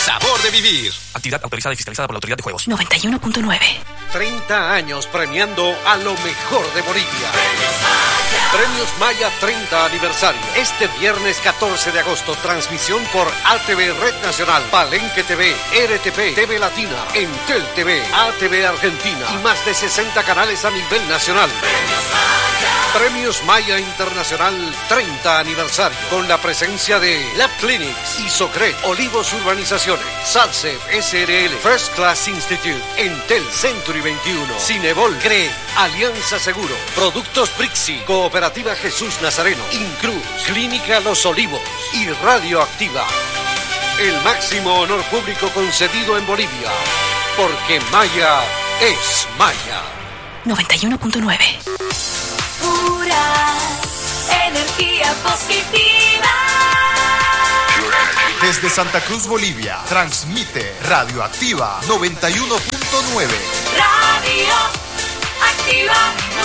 sabor de vivir. Actividad autorizada y fiscalizada por la Autoridad de Juegos. 91.9. 30 años premiando a lo mejor de Bolivia. Premios Maya 30 aniversario. Este viernes 14 de agosto, transmisión por ATV Red Nacional, Palenque TV, RTP, TV Latina, Entel TV, ATV Argentina y más de 60 canales a nivel nacional. Premios Maya Internacional 30 aniversario, con la presencia de Lab Clinics, Isocred, Olivos Urbanizaciones, Salsef SRL, First Class Institute, Entel Century 21, Cinebol, CRE, Alianza Seguro, Productos Brixi, Cooperativa Jesús Nazareno, Incruz, Clínica Los Olivos y Radioactiva. El máximo honor público concedido en Bolivia, porque Maya es Maya. 91.9. Pura energía positiva. Desde Santa Cruz, Bolivia, transmite Radioactiva 91.9. Radio Activa.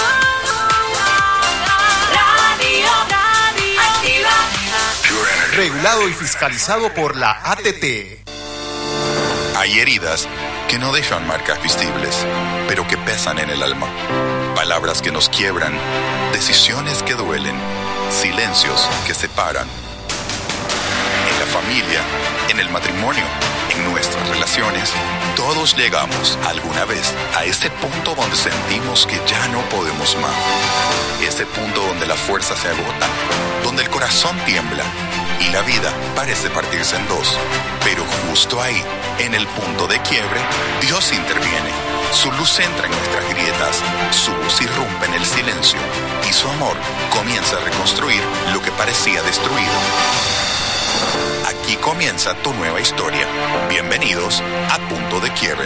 Radio Activa. Regulado y fiscalizado por la ATT. Hay heridas que no dejan marcas visibles, pero que pesan en el alma. Palabras que nos quiebran, decisiones que duelen, silencios que separan. En la familia, en el matrimonio, en nuestras relaciones, todos llegamos alguna vez a ese punto donde sentimos que ya no podemos más. Ese punto donde las fuerzas se agotan, donde el corazón tiembla y la vida parece partirse en dos. Pero justo ahí, en el punto de quiebre, Dios interviene. Su luz entra en nuestras grietas, su voz irrumpe en el silencio y su amor comienza a reconstruir lo que parecía destruido. Aquí comienza tu nueva historia. Bienvenidos a Punto de Quiebre.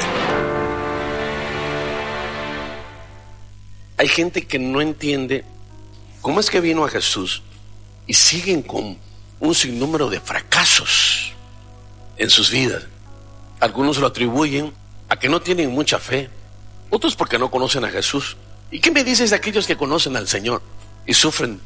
Hay gente que no entiende cómo es que vino a Jesús y siguen con un sinnúmero de fracasos en sus vidas. Algunos lo atribuyen a que no tienen mucha fe, otros porque no conocen a Jesús. ¿Y qué me dices de aquellos que conocen al Señor y sufren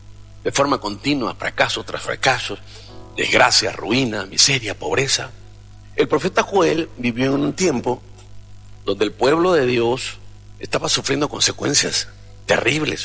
de forma continua, fracaso tras fracaso, desgracia, ruina, miseria, pobreza? El profeta Joel vivió en un tiempo donde el pueblo de Dios estaba sufriendo consecuencias terribles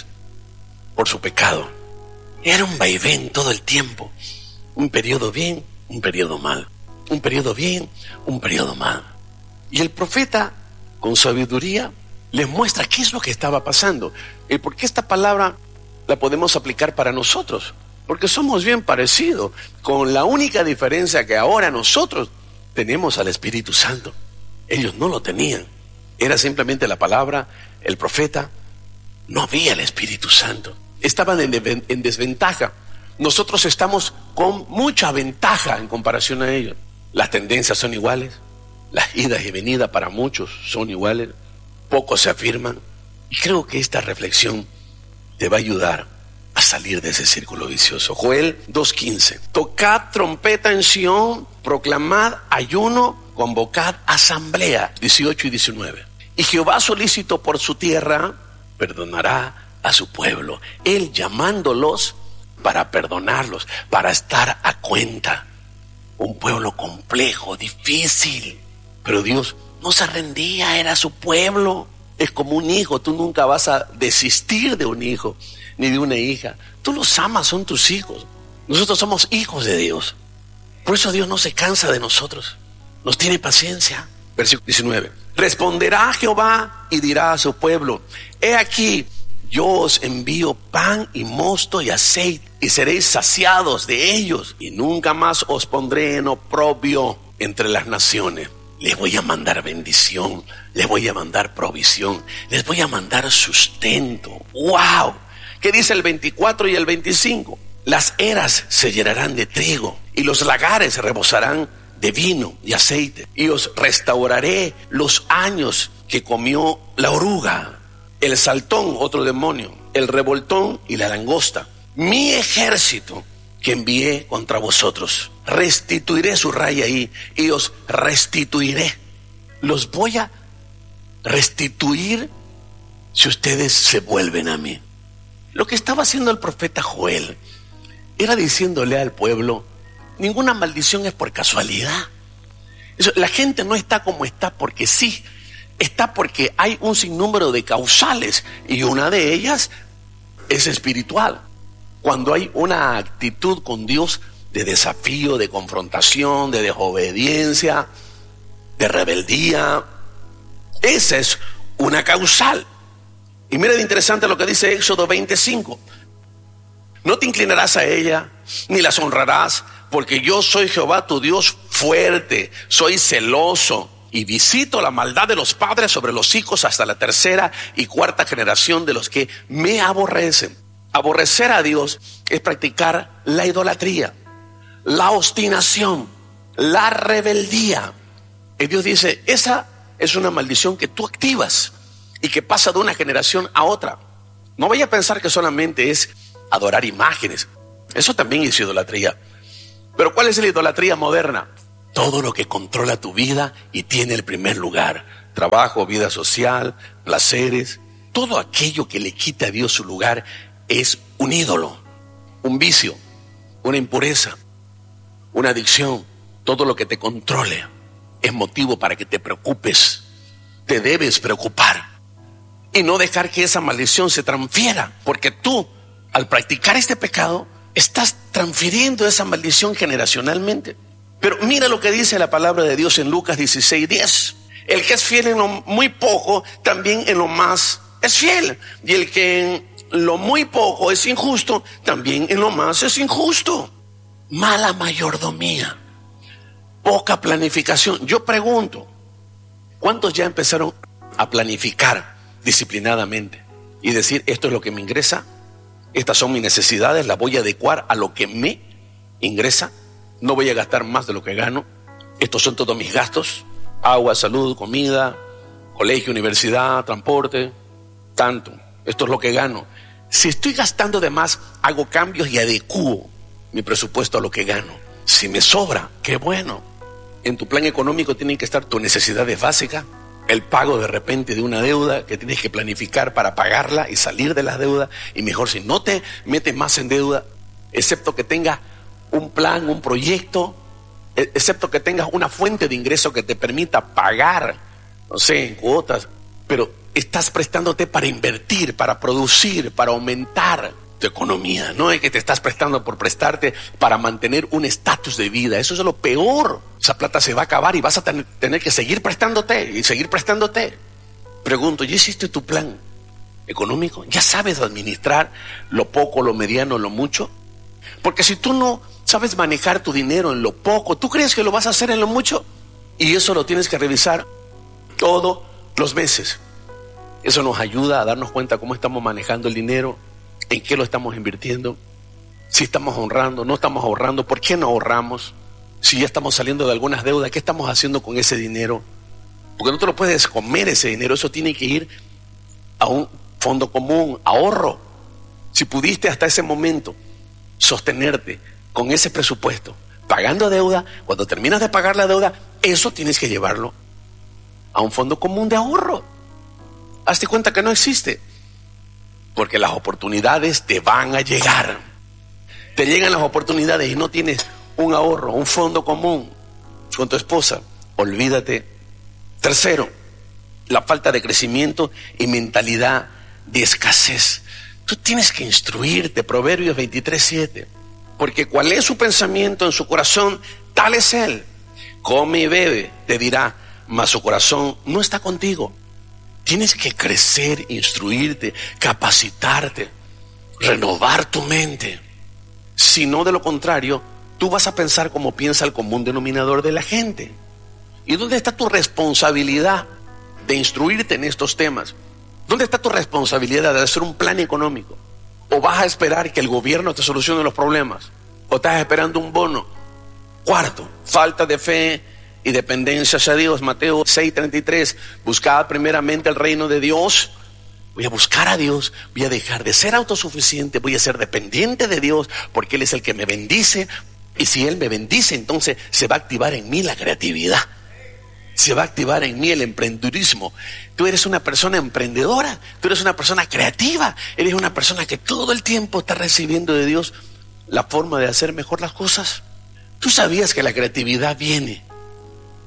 por su pecado. Era un vaivén todo el tiempo, un periodo bien, un periodo mal, un periodo bien, un periodo mal. Y el profeta, con sabiduría, les muestra qué es lo que estaba pasando y por qué esta palabra la podemos aplicar para nosotros, porque somos bien parecidos, con la única diferencia que ahora nosotros tenemos al Espíritu Santo. Ellos no lo tenían, era simplemente la palabra, el profeta, no había el Espíritu Santo, estaban en desventaja. Nosotros estamos con mucha ventaja en comparación a ellos. Las tendencias son iguales, las idas y venidas para muchos son iguales, pocos se afirman, y creo que esta reflexión te va a ayudar a salir de ese círculo vicioso. Joel 2:15. Tocad trompeta en Sión, proclamad ayuno, convocad asamblea. 18 y 19. Y Jehová solícito por su tierra, perdonará a su pueblo. Él llamándolos para perdonarlos, para estar a cuenta. Un pueblo complejo, difícil, pero Dios no se rendía, era su pueblo. Es como un hijo, tú nunca vas a desistir de un hijo ni de una hija. Tú los amas, son tus hijos. Nosotros somos hijos de Dios. Por eso Dios no se cansa de nosotros, nos tiene paciencia. Versículo 19. Responderá Jehová y dirá a su pueblo: he aquí, yo os envío pan y mosto y aceite, y seréis saciados de ellos, y nunca más os pondré en oprobio entre las naciones. Les voy a mandar bendición, les voy a mandar provisión, les voy a mandar sustento. ¡Wow! ¿Qué dice el 24 y el 25? Las eras se llenarán de trigo y los lagares rebosarán de vino y aceite, y os restauraré los años que comió la oruga, el saltón, otro demonio, el revoltón y la langosta, mi ejército que envié contra vosotros. Restituiré, su raya ahí, y os restituiré. Los voy a restituir si ustedes se vuelven a mí. Lo que estaba haciendo el profeta Joel era diciéndole al pueblo: ninguna maldición es por casualidad. La gente no está como está porque sí, está porque hay un sinnúmero de causales y una de ellas es espiritual. Cuando hay una actitud con Dios de desafío, de confrontación, de desobediencia, de rebeldía, esa es una causal. Y mira de interesante lo que dice Éxodo 25. No te inclinarás a ella, ni las honrarás, porque yo soy Jehová tu Dios fuerte, soy celoso y visito la maldad de los padres sobre los hijos hasta la tercera y cuarta generación de los que me aborrecen. Aborrecer a Dios es practicar la idolatría, la obstinación, la rebeldía. Y Dios dice, esa es una maldición que tú activas y que pasa de una generación a otra. No vaya a pensar que solamente es adorar imágenes. Eso también es idolatría. Pero ¿cuál es la idolatría moderna? Todo lo que controla tu vida y tiene el primer lugar. Trabajo, vida social, placeres. Todo aquello que le quita a Dios su lugar es un ídolo, un vicio, una impureza, una adicción. Todo lo que te controle es motivo para que te preocupes. Te debes preocupar y no dejar que esa maldición se transfiera, porque tú, al practicar este pecado, estás transfiriendo esa maldición generacionalmente. Pero mira lo que dice la palabra de Dios en Lucas 16:10. El que es fiel en lo muy poco, también en lo más es fiel. Y el que en lo muy poco es injusto, también en lo más es injusto. Mala mayordomía, poca planificación. Yo pregunto, ¿cuántos ya empezaron a planificar disciplinadamente y decir, esto es lo que me ingresa? Estas son mis necesidades, las voy a adecuar a lo que me ingresa. No voy a gastar más de lo que gano. Estos son todos mis gastos. Agua, salud, comida, colegio, universidad, transporte, tanto. Esto es lo que gano. Si estoy gastando de más, hago cambios y adecuo mi presupuesto a lo que gano. Si me sobra, qué bueno. En tu plan económico tienen que estar tus necesidades básicas, el pago de repente de una deuda que tienes que planificar para pagarla y salir de las deudas. Y mejor si no te metes más en deuda, excepto que tengas un plan, un proyecto, excepto que tengas una fuente de ingreso que te permita pagar, no sé, en cuotas, pero estás prestándote para invertir, para producir, para aumentar tu economía. No es que te estás prestando por prestarte para mantener un estatus de vida. Eso es lo peor. Esa plata se va a acabar y vas a tener que seguir prestándote y seguir prestándote. Pregunto, ¿ya hiciste tu plan económico? ¿Ya sabes administrar lo poco, lo mediano, lo mucho? Porque si tú no sabes manejar tu dinero en lo poco, ¿tú crees que lo vas a hacer en lo mucho? Y eso lo tienes que revisar todos los meses. Eso nos ayuda a darnos cuenta cómo estamos manejando el dinero, en qué lo estamos invirtiendo, si estamos ahorrando, no estamos ahorrando, por qué no ahorramos, si ya estamos saliendo de algunas deudas, qué estamos haciendo con ese dinero. Porque no te lo puedes comer ese dinero, eso tiene que ir a un fondo común, ahorro. Si pudiste hasta ese momento sostenerte con ese presupuesto, pagando deuda, cuando terminas de pagar la deuda, eso tienes que llevarlo a un fondo común de ahorro. Hazte cuenta que no existe, porque las oportunidades te van a llegar. Te llegan las oportunidades y no tienes un ahorro, un fondo común con tu esposa, olvídate. Tercero, la falta de crecimiento y mentalidad de escasez. Tú tienes que instruirte, Proverbios 23:7, porque cuál es su pensamiento en su corazón, tal es él. Come y bebe, te dirá, mas su corazón no está contigo. Tienes que crecer, instruirte, capacitarte, renovar tu mente. Si no, de lo contrario, tú vas a pensar como piensa el común denominador de la gente. ¿Y dónde está tu responsabilidad de instruirte en estos temas? ¿Dónde está tu responsabilidad de hacer un plan económico? ¿O vas a esperar que el gobierno te solucione los problemas? ¿O estás esperando un bono? Cuarto, falta de fe y dependencia hacia Dios. Mateo 6:33, buscad primeramente el reino de Dios. Voy a buscar a Dios, voy a dejar de ser autosuficiente, voy a ser dependiente de Dios, porque Él es el que me bendice. Y si Él me bendice, entonces se va a activar en mí la creatividad, se va a activar en mí el emprendedurismo. Tú eres una persona emprendedora, tú eres una persona creativa, eres una persona que todo el tiempo está recibiendo de Dios la forma de hacer mejor las cosas. ¿Tú sabías que la creatividad viene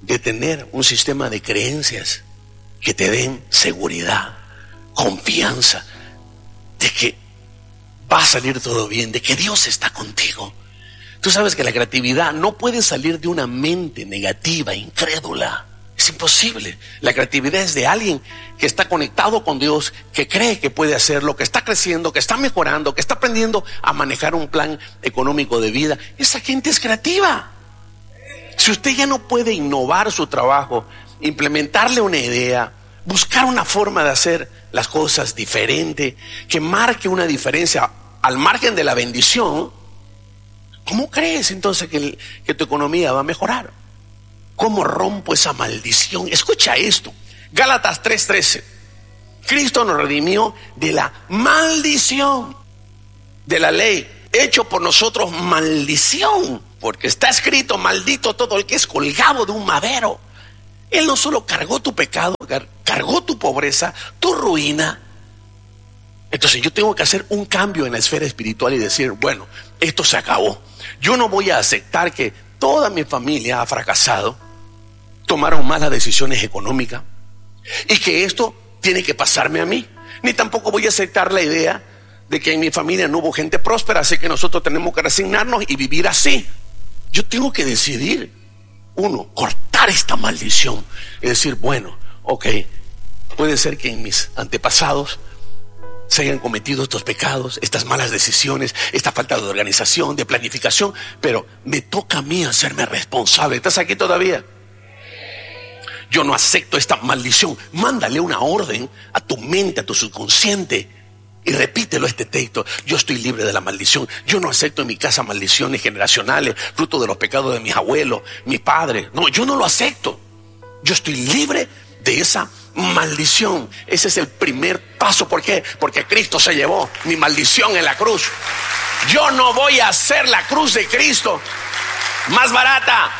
de tener un sistema de creencias que te den seguridad, confianza de que va a salir todo bien, de que Dios está contigo. Tú sabes que la creatividad no puede salir de una mente negativa, incrédula. Es imposible. La creatividad es de alguien que está conectado con Dios, que cree que puede hacerlo, que está creciendo, que está mejorando, que está aprendiendo a manejar un plan económico de vida. Esa gente es creativa. Si usted ya no puede innovar su trabajo, implementarle una idea, buscar una forma de hacer las cosas diferente, que marque una diferencia al margen de la bendición, ¿cómo crees entonces que tu economía va a mejorar? ¿Cómo rompo esa maldición? Escucha esto. Gálatas 3:13. Cristo nos redimió de la maldición de la ley, hecho por nosotros maldición, porque está escrito: maldito todo el que es colgado de un madero. Él no solo cargó tu pecado, cargó tu pobreza, tu ruina. Entonces yo tengo que hacer un cambio en la esfera espiritual y decir, bueno, esto se acabó. Yo no voy a aceptar que toda mi familia ha fracasado, tomaron malas decisiones económicas y que esto tiene que pasarme a mí. Ni tampoco voy a aceptar la idea de que en mi familia no hubo gente próspera, así que nosotros tenemos que resignarnos y vivir así. Yo tengo que decidir, uno, cortar esta maldición y decir, bueno, ok, puede ser que en mis antepasados se hayan cometido estos pecados, estas malas decisiones, esta falta de organización, de planificación, pero me toca a mí hacerme responsable. ¿Estás aquí todavía? Yo no acepto esta maldición. Mándale una orden a tu mente, a tu subconsciente, y repítelo este texto: yo estoy libre de la maldición. Yo no acepto en mi casa maldiciones generacionales, fruto de los pecados de mis abuelos, mis padres. No, yo no lo acepto. Yo estoy libre de esa maldición. Ese es el primer paso. ¿Por qué? Porque Cristo se llevó mi maldición en la cruz. Yo no voy a hacer la cruz de Cristo más barata.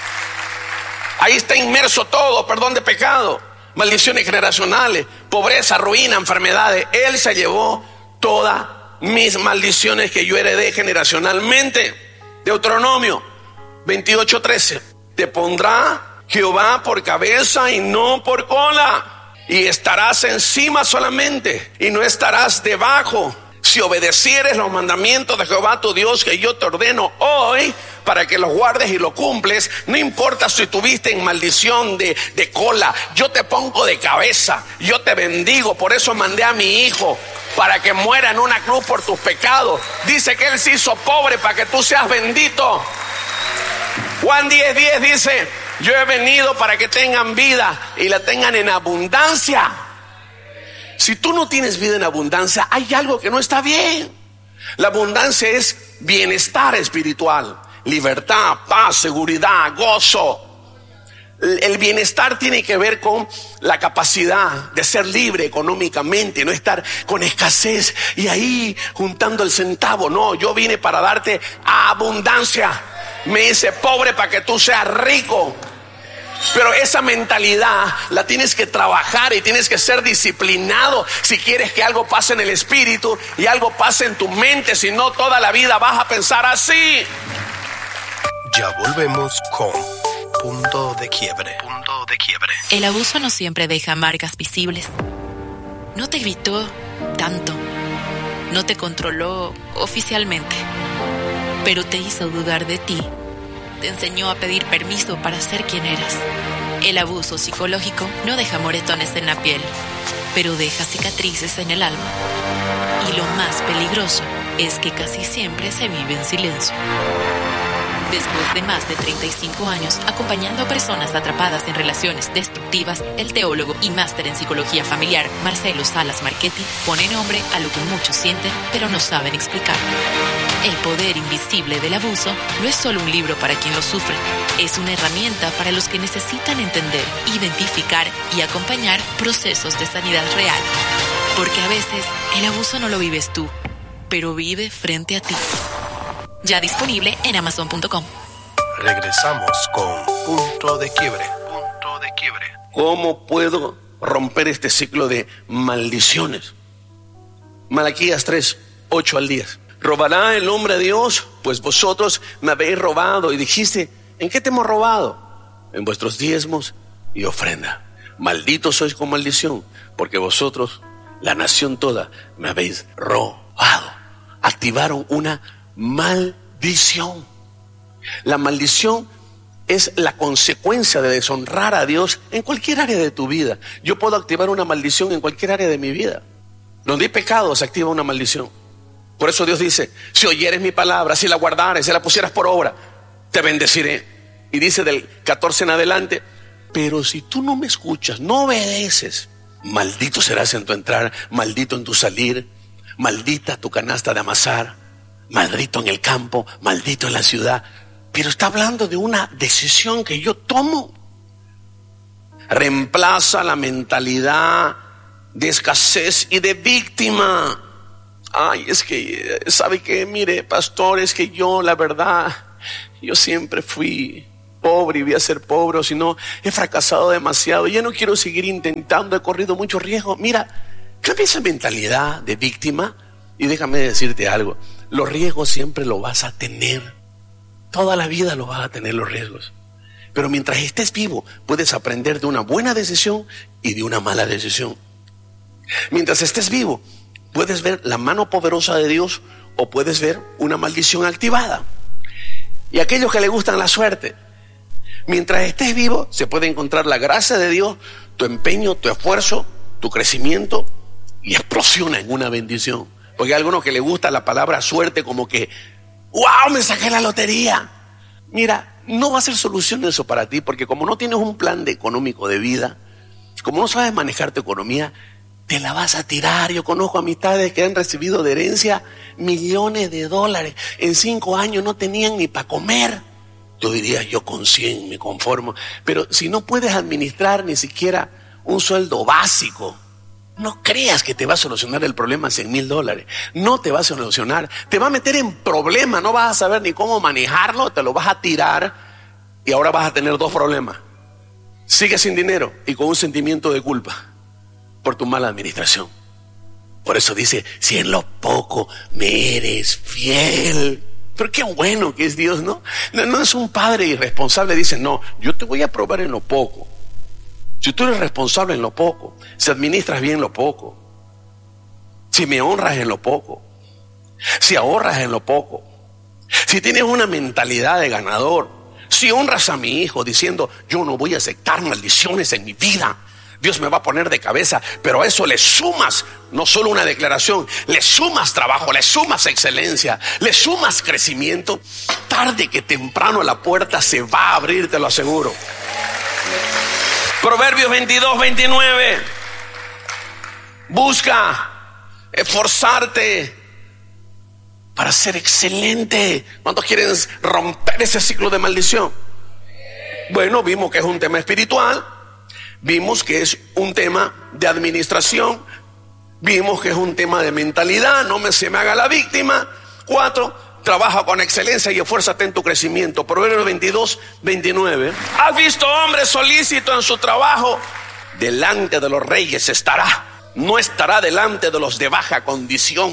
Ahí está inmerso todo: perdón de pecado, maldiciones generacionales, pobreza, ruina, enfermedades. Él se llevó todas mis maldiciones que yo heredé generacionalmente. Deuteronomio 28:13. Te pondrá Jehová por cabeza y no por cola, y estarás encima solamente y no estarás debajo, si obedecieres los mandamientos de Jehová tu Dios que yo te ordeno hoy, para que los guardes y los cumples. No importa si tuviste en maldición de cola, yo te pongo de cabeza, yo te bendigo. Por eso mandé a mi hijo para que muera en una cruz por tus pecados. Dice que él se hizo pobre para que tú seas bendito. Juan 10:10 dice: yo he venido para que tengan vida y la tengan en abundancia. Si tú no tienes vida en abundancia, hay algo que no está bien. La abundancia es bienestar espiritual, libertad, paz, seguridad, gozo. El bienestar tiene que ver con la capacidad de ser libre económicamente, no estar con escasez y ahí juntando el centavo. No, yo vine para darte abundancia. Me hice pobre para que tú seas rico. Pero esa mentalidad la tienes que trabajar y tienes que ser disciplinado si quieres que algo pase en el espíritu y algo pase en tu mente. Si no, toda la vida vas a pensar así. Ya volvemos con Punto de Quiebre. Punto de Quiebre. El abuso no siempre deja marcas visibles. No te gritó tanto. No te controló oficialmente. Pero te hizo dudar de ti. Te enseñó a pedir permiso para ser quien eras. El abuso psicológico no deja moretones en la piel, pero deja cicatrices en el alma. Y lo más peligroso es que casi siempre se vive en silencio. Después de más de 35 años acompañando a personas atrapadas en relaciones destructivas, el teólogo y máster en psicología familiar Marcelo Salas Marchetti pone nombre a lo que muchos sienten pero no saben explicar. El poder invisible del abuso no es solo un libro para quien lo sufre, es una herramienta para los que necesitan entender, identificar y acompañar procesos de sanidad real. Porque a veces el abuso no lo vives tú, pero vive frente a ti. Ya disponible en Amazon.com. Regresamos con Punto de Quiebre. Punto de Quiebre. ¿Cómo puedo romper este ciclo de maldiciones? Malaquías 3:8-10. ¿Robará el hombre a Dios? Pues vosotros me habéis robado. Y dijiste, ¿en qué te hemos robado? en vuestros diezmos y ofrenda. Malditos sois con maldición, porque vosotros, la nación toda, me habéis robado. Activaron una maldición. La maldición es la consecuencia de deshonrar a Dios en cualquier área de tu vida. Yo puedo activar una maldición en cualquier área de mi vida. Donde hay pecado se activa una maldición. Por eso Dios dice: si oyeres mi palabra, si la guardares, si la pusieras por obra, te bendeciré. Y dice del 14 en adelante: pero si tú no me escuchas, no obedeces, maldito serás en tu entrar, maldito en tu salir, maldita tu canasta de amasar, maldito en el campo, maldito en la ciudad. Pero está hablando de una decisión que yo tomo. Reemplaza la mentalidad de escasez y de víctima. Ay, es que, ¿sabe qué? Mire, pastor, es que yo, la verdad, yo siempre fui pobre y voy a ser pobre, o si no, he fracasado demasiado, ya no quiero seguir intentando, he corrido mucho riesgo. Mira, cambia esa mentalidad de víctima y déjame decirte algo: los riesgos siempre lo vas a tener, toda la vida lo vas a tener los riesgos, pero mientras estés vivo puedes aprender de una buena decisión y de una mala decisión. Mientras estés vivo puedes ver la mano poderosa de Dios o puedes ver una maldición activada. Y aquellos que le gustan la suerte, mientras estés vivo se puede encontrar la gracia de Dios, tu empeño, tu esfuerzo, tu crecimiento, y explosiona en una bendición. Porque hay algunos que le gusta la palabra suerte como que ¡wow! Me saqué la lotería. Mira, no va a ser solución eso para ti, porque como no tienes un plan económico de vida, como no sabes manejar tu economía, te la vas a tirar. Yo conozco amistades que han recibido de herencia millones de dólares. En 5 años no tenían ni para comer. Yo diría, yo con 100 me conformo. Pero si no puedes administrar ni siquiera un sueldo básico, no creas que te va a solucionar el problema $100,000. No te va a solucionar. Te va a meter en problemas. No vas a saber ni cómo manejarlo. Te lo vas a tirar y ahora vas a tener 2 problemas. Sigues sin dinero y con un sentimiento de culpa por tu mala administración. Por eso dice: si en lo poco me eres fiel. Pero qué bueno que es Dios, ¿no? No es un padre irresponsable. Dice: no, yo te voy a probar en lo poco. Si tú eres responsable en lo poco, si administras bien lo poco, si me honras en lo poco, si ahorras en lo poco, si tienes una mentalidad de ganador, si honras a mi hijo diciendo: yo no voy a aceptar maldiciones en mi vida, Dios me va a poner de cabeza, pero a eso le sumas no solo una declaración, le sumas trabajo, le sumas excelencia, le sumas crecimiento, tarde que temprano la puerta se va a abrir, te lo aseguro. Proverbios 22:29. Busca esforzarte para ser excelente. ¿Cuántos quieren romper ese ciclo de maldición? Bueno, vimos que es un tema espiritual. Vimos que es un tema de administración. Vimos que es un tema de mentalidad. No se me haga la víctima. 4, trabaja con excelencia y esfuérzate en tu crecimiento. Proverbios 22:29. ¿Has visto hombre solícito en su trabajo? Delante de los reyes estará. No estará delante de los de baja condición.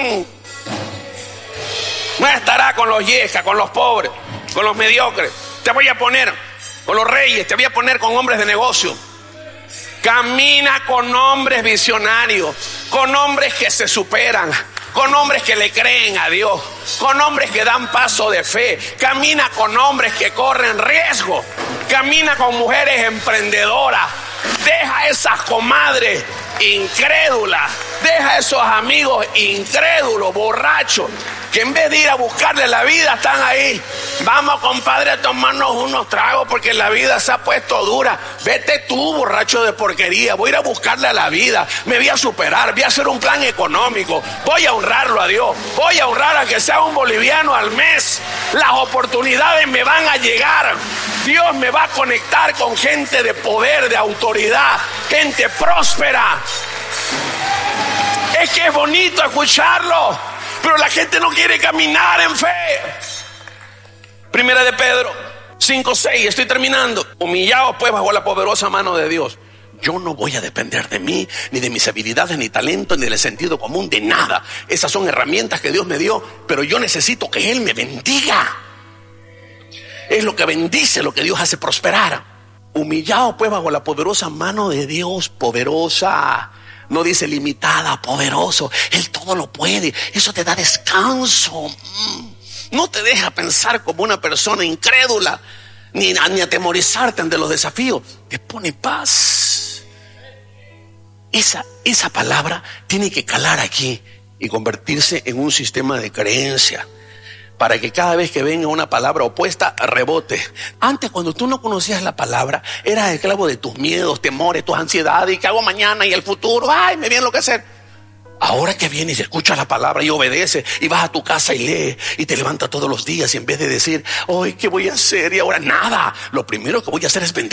No estará con los yescas, con los pobres, con los mediocres. Te voy a poner con los reyes, te voy a poner con hombres de negocio. Camina con hombres visionarios, con hombres que se superan, con hombres que le creen a Dios, con hombres que dan paso de fe. Camina con hombres que corren riesgo. Camina con mujeres emprendedoras. Deja esas comadres incrédulas, deja esos amigos incrédulos, borrachos, que en vez de ir a buscarle la vida están ahí. Vamos, compadre, a tomarnos unos tragos porque la vida se ha puesto dura. Vete tú, borracho de porquería. Voy a ir a buscarle a la vida. Me voy a superar, voy a hacer un plan económico. Voy a honrarlo a Dios. Voy a honrar a que sea un boliviano al mes. Las oportunidades me van a llegar. Dios me va a conectar con gente de poder, de autoridad, gente próspera. Es que es bonito escucharlo, pero la gente no quiere caminar en fe. Primera de Pedro 5:6, estoy terminando. Humillaos pues bajo la poderosa mano de Dios. Yo no voy a depender de mí, ni de mis habilidades, ni talento, ni del sentido común, de nada. Esas son herramientas que Dios me dio, pero yo necesito que Él me bendiga. Es lo que bendice, lo que Dios hace prosperar. Humillado pues bajo la poderosa mano de Dios, poderosa. No dice limitada, poderoso. Él todo lo puede. Eso te da descanso. No te deja pensar como una persona incrédula, ni atemorizarte ante los desafíos. Te pone paz. Esa palabra tiene que calar aquí y convertirse en un sistema de creencia, para que cada vez que venga una palabra opuesta, rebote. Antes, cuando tú no conocías la palabra, eras esclavo de tus miedos, temores, tus ansiedades. ¿Y qué hago mañana? Y el futuro, ay, me voy a enloquecer. Ahora que vienes y escuchas la palabra y obedeces, y vas a tu casa y lees, y te levantas todos los días, y en vez de decir, ay, ¿qué voy a hacer? Y ahora nada, lo primero que voy a hacer es bendecir.